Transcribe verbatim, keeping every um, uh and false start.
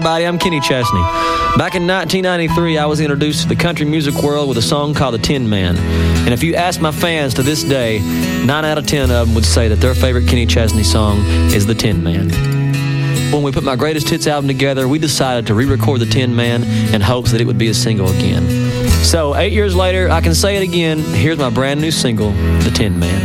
everybody. I'm Kenny Chesney. Back in nineteen ninety-three, I was introduced to the country music world with a song called The Tin Man. And if you ask my fans to this day, nine out of ten of them would say that their favorite Kenny Chesney song is The Tin Man. When we put my Greatest Hits album together, we decided to re-record The Tin Man in hopes that it would be a single again. So, eight years later, I can say it again. Here's my brand new single, The Tin Man.